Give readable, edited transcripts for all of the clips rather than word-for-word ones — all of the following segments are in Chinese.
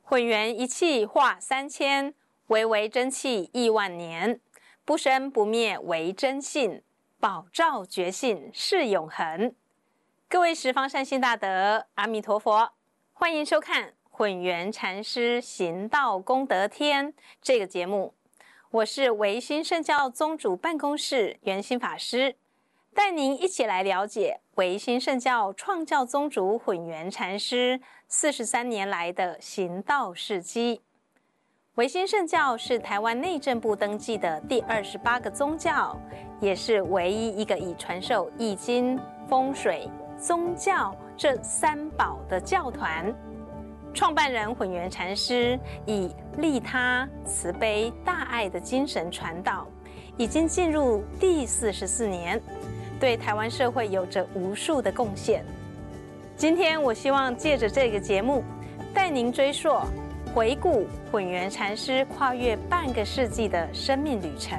混元一气化3000，微微真气亿万年。不生不灭为真性，保照觉性是永恒。各位十方善心大德，阿弥陀佛，欢迎收看混元禅师行道功德天这个节目。我是维新圣教宗主办公室圆心法师，带您一起来了解维新圣教创教宗主混元禅师43年来的行道事迹。维新圣教是台湾内政部登记的第28个宗教，也是唯一一个以传授易经、风水、宗教这3宝的教团。创办人混元禅师以利他、慈悲、大爱的精神传导，已经进入第44年，对台湾社会有着无数的贡献。今天我希望借着这个节目，带您追溯回顾混元禅师跨越半个世纪的生命旅程。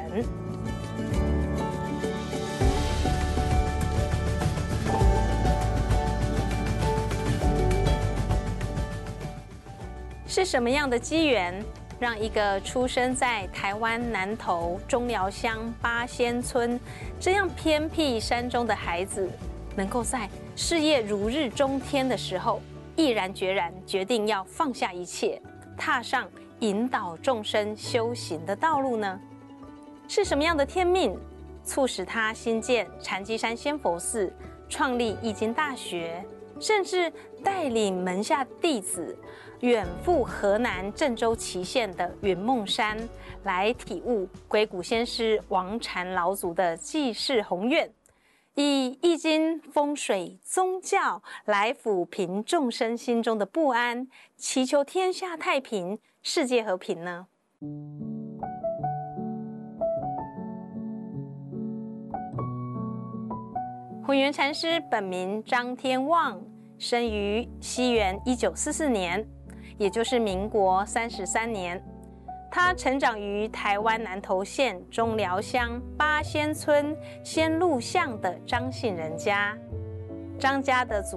是什么样的机缘，让一个出生在台湾南投中寮乡八仙村这样偏僻山中的孩子，能够在事业如日中天的时候，毅然决然决定要放下一切，踏上引导众生修行的道路呢？是什么样的天命，促使他兴建禅机山仙佛寺，创立易经大学，甚至带领门下弟子远赴河南郑州祁县的云梦山，来体悟鬼谷先师王禅老祖的济世宏愿，以易经、风水、宗教来抚平众生心中的不安，祈求天下太平、世界和平呢？混元禅师本名张天旺，生于西元1944年，也就是民国33年。他成长于台湾南投县中寮乡八仙村仙路巷的张姓人家。张家的祖